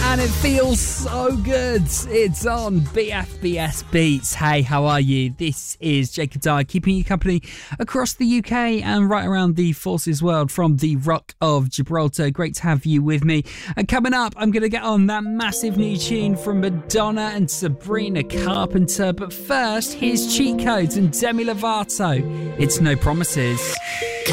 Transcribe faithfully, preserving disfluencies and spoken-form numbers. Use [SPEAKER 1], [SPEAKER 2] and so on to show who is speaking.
[SPEAKER 1] And it feels so good. It's on B F B S Beats. Hey, how are you? This is Jacob Dye, keeping you company across the U K and right around the Forces world from the Rock of Gibraltar. Great to have you with me. And coming up, I'm going to get on that massive new tune from Madonna and Sabrina Carpenter. But first, here's Cheat Codes and Demi Lovato. It's No Promises.